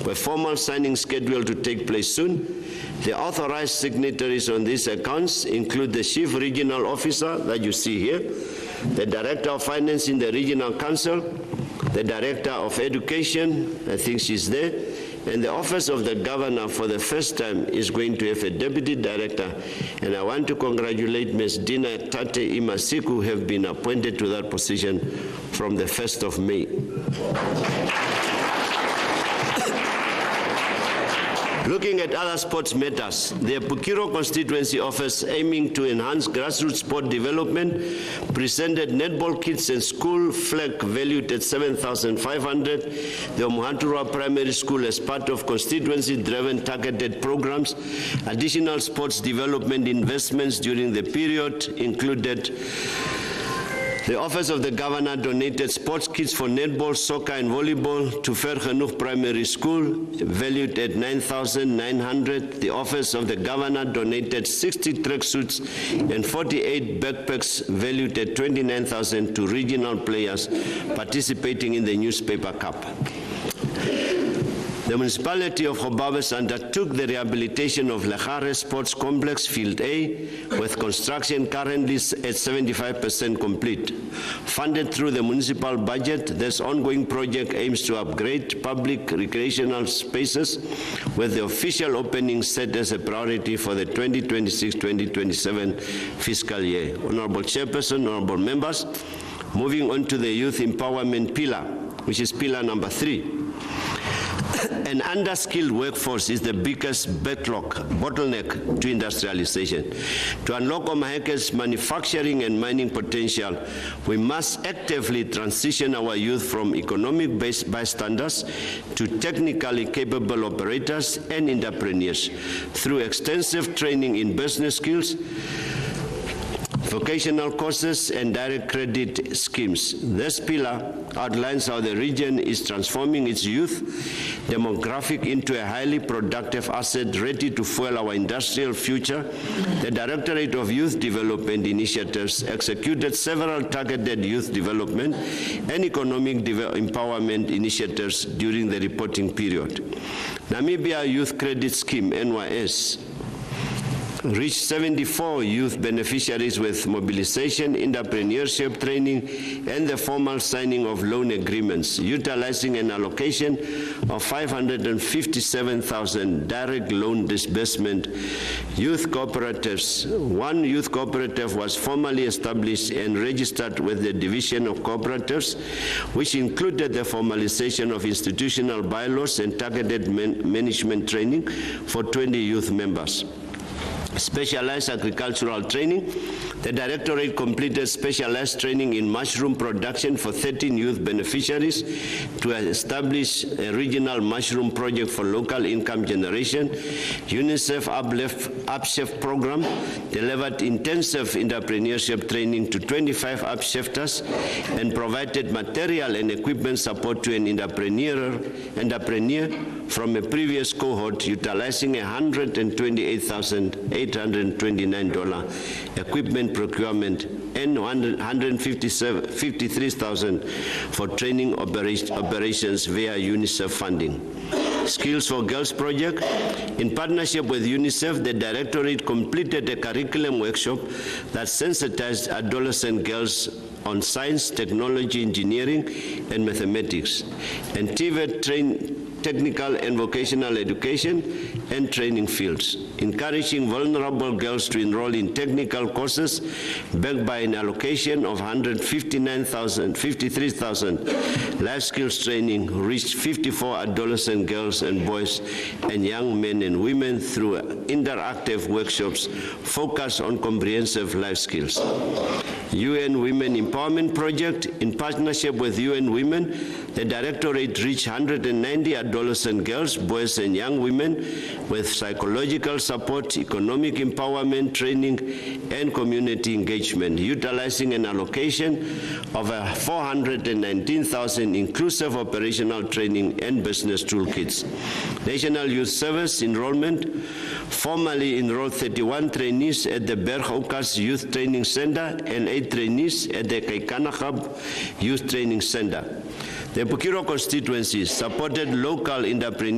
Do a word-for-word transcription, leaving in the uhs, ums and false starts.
with formal signing scheduled to take place soon. The authorized signatories on these accounts include the Chief Regional Officer that you see here, the Director of Finance in the Regional Council, the Director of Education, I think she's there, and the Office of the Governor for the first time is going to have a Deputy Director, and I want to congratulate Miz Dina Tate Imasiku, who have been appointed to that position from the first of May. Looking at other sports matters, the Pukiro Constituency Office, aiming to enhance grassroots sport development, presented netball kits and school flag valued at seven thousand five hundred dollars. The Omuhanturwa Primary School, as part of constituency-driven targeted programs, additional sports development investments during the period included: the Office of the Governor donated sports kits for netball, soccer, and volleyball to Vergenoeg Primary School, valued at nine thousand nine hundred dollars. The Office of the Governor donated sixty tracksuits and forty-eight backpacks, valued at twenty-nine thousand dollars, to regional players participating in the Newspaper Cup. The municipality of Gobabis undertook the rehabilitation of Legare Sports Complex Field A, with construction currently at seventy-five percent complete. Funded through the municipal budget, this ongoing project aims to upgrade public recreational spaces, with the official opening set as a priority for the twenty twenty-six twenty twenty-seven fiscal year. Honorable Chairperson, honorable members, moving on to the youth empowerment pillar, which is pillar number three. An underskilled workforce is the biggest backlog, bottleneck to industrialization. To unlock Omaheke's manufacturing and mining potential, we must actively transition our youth from economic-based bystanders to technically capable operators and entrepreneurs through extensive training in business skills, vocational courses, and direct credit schemes. This pillar outlines how the region is transforming its youth demographic into a highly productive asset ready to fuel our industrial future. The Directorate of Youth Development Initiatives executed several targeted youth development and economic empowerment initiatives during the reporting period. Namibia Youth Credit Scheme, N Y S, reached seventy-four youth beneficiaries with mobilization, entrepreneurship training, and the formal signing of loan agreements, utilizing an allocation of five hundred fifty-seven thousand direct loan disbursement. Youth cooperatives. One youth cooperative was formally established and registered with the Division of Cooperatives, which included the formalization of institutional bylaws and targeted man management training for twenty youth members. Specialized agricultural training. The Directorate completed specialized training in mushroom production for thirteen youth beneficiaries to establish a regional mushroom project for local income generation. UNICEF Uplift Upshift program delivered intensive entrepreneurship training to twenty-five upshifters and provided material and equipment support to an entrepreneur, entrepreneur from a previous cohort, utilizing one hundred twenty-eight thousand eight hundred twenty-nine dollars equipment procurement and one hundred fifty-three thousand dollars for training operation, operations via UNICEF funding. Skills for Girls project. In partnership with UNICEF, the Directorate completed a curriculum workshop that sensitized adolescent girls on science, technology, engineering, and mathematics, and T V E T trained technical and vocational education and training fields, encouraging vulnerable girls to enroll in technical courses backed by an allocation of one hundred fifty-nine thousand, fifty-three thousand. Life skills training reached fifty-four adolescent girls and boys and young men and women through interactive workshops focused on comprehensive life skills. U N Women Empowerment Project. In partnership with U N Women, the Directorate reached one hundred ninety adolescent girls, boys, and young women with psychological support, economic empowerment training, and community engagement, utilizing an allocation of four hundred nineteen thousand inclusive operational training and business toolkits. National Youth Service enrollment. Formally enrolled thirty-one trainees at the Berghokas Youth Training Center and eight trainees at the Kaikanahab Youth Training Center. The Pukiro constituency supported local entrepreneurs